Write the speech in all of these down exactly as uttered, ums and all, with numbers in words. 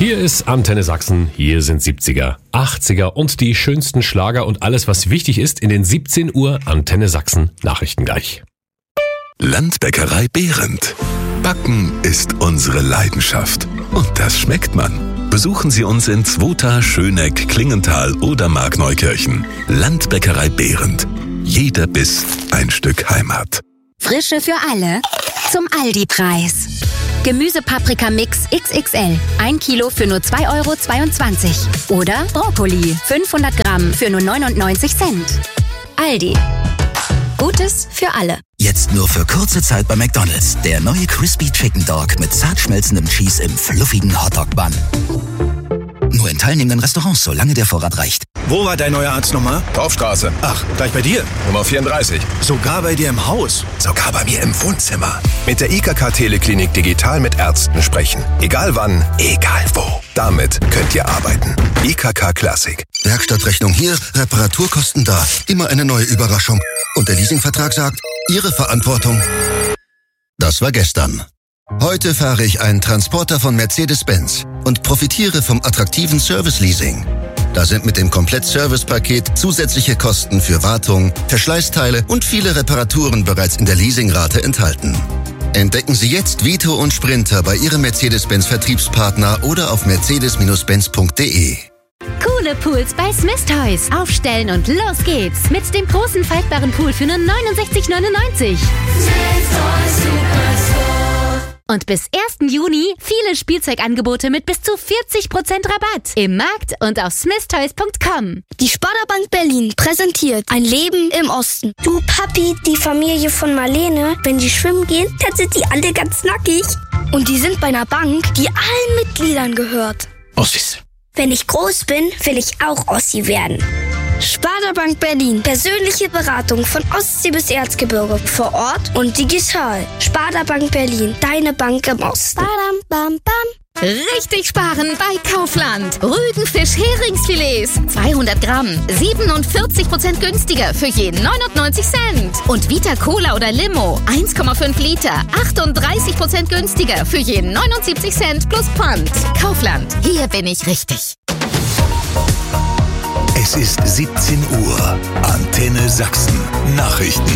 Hier ist Antenne Sachsen, hier sind siebziger, achtziger und die schönsten Schlager und alles, was wichtig ist in den siebzehn Uhr Antenne Sachsen Nachrichten gleich. Landbäckerei Behrendt. Backen ist unsere Leidenschaft. Und das schmeckt man. Besuchen Sie uns in Zwota, Schöneck, Klingenthal oder Markneukirchen. Landbäckerei Behrendt. Jeder Biss ein Stück Heimat. Frische für alle zum Aldi-Preis. Gemüsepaprika-Mix X X L. ein Kilo für nur zwei Euro zweiundzwanzig. Oder Brokkoli. fünfhundert Gramm für nur neunundneunzig Cent. Aldi. Gutes für alle. Jetzt nur für kurze Zeit bei McDonald's. Der neue Crispy Chicken Dog mit zart schmelzendem Cheese im fluffigen Hotdog-Bun. Nur in teilnehmenden Restaurants, solange der Vorrat reicht. Wo war dein neuer Arzt nochmal? Dorfstraße. Ach, gleich bei dir? Nummer vierunddreißig. Sogar bei dir im Haus? Sogar bei mir im Wohnzimmer. Mit der I K K-Teleklinik digital mit Ärzten sprechen. Egal wann, egal wo. Damit könnt ihr arbeiten. I K K Classic. Werkstattrechnung hier, Reparaturkosten da. Immer eine neue Überraschung. Und der Leasingvertrag sagt, Ihre Verantwortung. Das war gestern. Heute fahre ich einen Transporter von Mercedes-Benz und profitiere vom attraktiven Service-Leasing. Da sind mit dem Komplett-Service-Paket zusätzliche Kosten für Wartung, Verschleißteile und viele Reparaturen bereits in der Leasingrate enthalten. Entdecken Sie jetzt Vito und Sprinter bei Ihrem Mercedes-Benz-Vertriebspartner oder auf mercedes Benz punkt de. Coole Pools bei Smith Toys. Aufstellen und los geht's. Mit dem großen faltbaren Pool für nur neunundsechzig neunundneunzig. Und bis ersten Juni viele Spielzeugangebote mit bis zu vierzig Prozent Rabatt. Im Markt und auf smith toys punkt com. Die Sparda-Bank Berlin präsentiert ein Leben im Osten. Du Papi, die Familie von Marlene, wenn die schwimmen gehen, dann sind die alle ganz nackig. Und die sind bei einer Bank, die allen Mitgliedern gehört. Ossis. Wenn ich groß bin, will ich auch Ossi werden. Sparda-Bank Berlin. Persönliche Beratung von Ostsee bis Erzgebirge. Vor Ort und digital. Sparda-Bank Berlin. Deine Bank im Osten. Badam, bam, bam. Richtig sparen bei Kaufland. Rügenfisch Heringsfilets. zweihundert Gramm. siebenundvierzig Prozent günstiger für je neunundneunzig Cent. Und Vita Cola oder Limo. eins Komma fünf Liter. achtunddreißig Prozent günstiger für je neunundsiebzig Cent plus Pfand. Kaufland. Hier bin ich richtig. Es ist siebzehn Uhr. Antenne Sachsen. Nachrichten.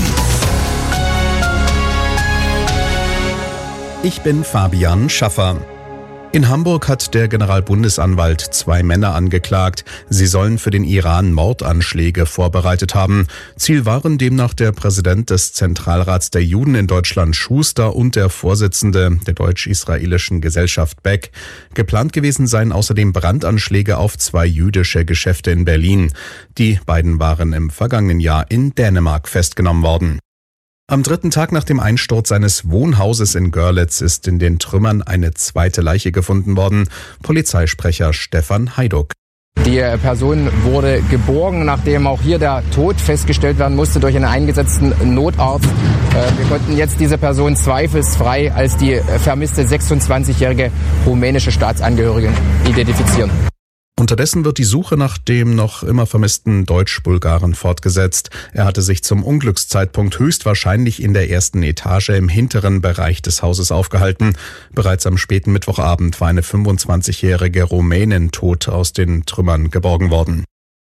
Ich bin Fabian Schaffer. In Hamburg hat der Generalbundesanwalt zwei Männer angeklagt. Sie sollen für den Iran Mordanschläge vorbereitet haben. Ziel waren demnach der Präsident des Zentralrats der Juden in Deutschland Schuster und der Vorsitzende der deutsch-israelischen Gesellschaft Beck. Geplant gewesen seien außerdem Brandanschläge auf zwei jüdische Geschäfte in Berlin. Die beiden waren im vergangenen Jahr in Dänemark festgenommen worden. Am dritten Tag nach dem Einsturz seines Wohnhauses in Görlitz ist in den Trümmern eine zweite Leiche gefunden worden. Polizeisprecher Stefan Heiduck. Die Person wurde geborgen, nachdem auch hier der Tod festgestellt werden musste durch einen eingesetzten Notarzt. Wir konnten jetzt diese Person zweifelsfrei als die vermisste sechsundzwanzigjährige rumänische Staatsangehörige identifizieren. Unterdessen wird die Suche nach dem noch immer vermissten Deutsch-Bulgaren fortgesetzt. Er hatte sich zum Unglückszeitpunkt höchstwahrscheinlich in der ersten Etage im hinteren Bereich des Hauses aufgehalten. Bereits am späten Mittwochabend war eine fünfundzwanzigjährige Rumänin tot aus den Trümmern geborgen worden.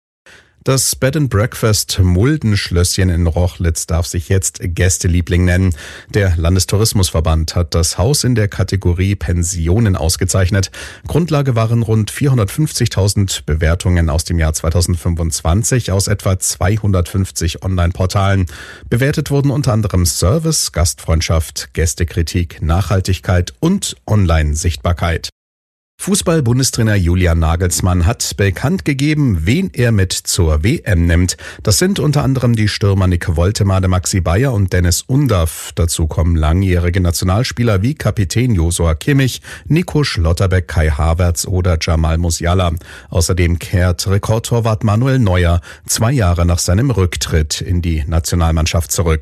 Das Bed and Breakfast Muldenschlösschen in Rochlitz darf sich jetzt Gästeliebling nennen. Der Landestourismusverband hat das Haus in der Kategorie Pensionen ausgezeichnet. Grundlage waren rund vierhundertfünfzigtausend Bewertungen aus dem Jahr zweitausendfünfundzwanzig aus etwa zweihundertfünfzig Online-Portalen. Bewertet wurden unter anderem Service, Gastfreundschaft, Gästekritik, Nachhaltigkeit und Online-Sichtbarkeit. Fußball-Bundestrainer Julian Nagelsmann hat bekannt gegeben, wen er mit zur W M nimmt. Das sind unter anderem die Stürmer Nick Woltemade, Maxi Bayer und Dennis Undaff. Dazu kommen langjährige Nationalspieler wie Kapitän Josua Kimmich, Nico Schlotterbeck, Kai Havertz oder Jamal Musiala. Außerdem kehrt Rekordtorwart Manuel Neuer zwei Jahre nach seinem Rücktritt in die Nationalmannschaft zurück.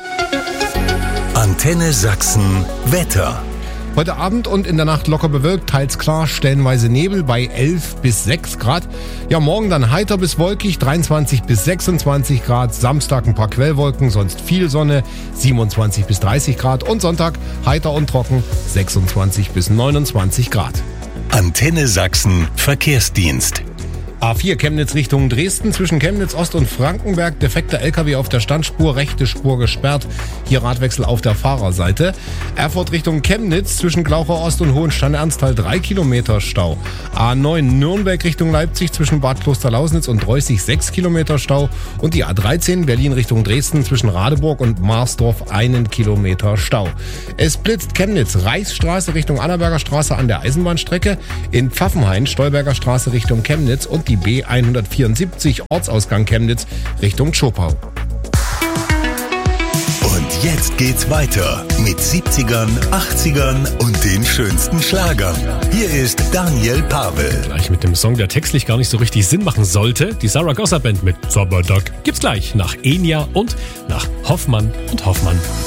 Antenne Sachsen Wetter. Heute Abend und in der Nacht locker bewölkt, teils klar, stellenweise Nebel bei elf bis sechs Grad. Ja, morgen dann heiter bis wolkig, dreiundzwanzig bis sechsundzwanzig Grad. Samstag ein paar Quellwolken, sonst viel Sonne, siebenundzwanzig bis dreißig Grad. Und Sonntag heiter und trocken, sechsundzwanzig bis neunundzwanzig Grad. Antenne Sachsen Verkehrsdienst. A vier Chemnitz Richtung Dresden, zwischen Chemnitz Ost und Frankenberg, defekter L K W auf der Standspur, rechte Spur gesperrt, hier Radwechsel auf der Fahrerseite. Erfurt Richtung Chemnitz, zwischen Glauchau Ost und Hohenstein-Ernsthal, drei Kilometer Stau. A neun Nürnberg Richtung Leipzig, zwischen Bad Klosterlausnitz und Reußig, sechs Kilometer Stau. Und die A dreizehn Berlin Richtung Dresden, zwischen Radeburg und Marsdorf, einen Kilometer Stau. Es blitzt Chemnitz, Reichsstraße Richtung Annaberger Straße an der Eisenbahnstrecke, in Pfaffenhain, Stolberger Straße Richtung Chemnitz und die B hundertvierundsiebzig Ortsausgang Chemnitz Richtung Zschopau. Und jetzt geht's weiter mit siebzigern, achtzigern und den schönsten Schlagern. Hier ist Daniel Pavel. Gleich mit dem Song, der textlich gar nicht so richtig Sinn machen sollte. Die Zaragoza Band mit Zaberduck gibt's gleich nach Enya und nach Hoffmann und Hoffmann.